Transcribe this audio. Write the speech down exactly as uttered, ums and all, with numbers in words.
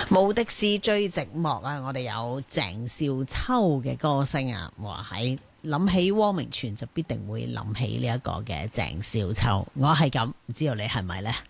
無敵是最寂寞啊！我哋有鄭少秋嘅歌聲啊，哇喺諗起汪明荃就必定會諗起呢一個嘅鄭少秋。我係咁，唔知道你係咪呢？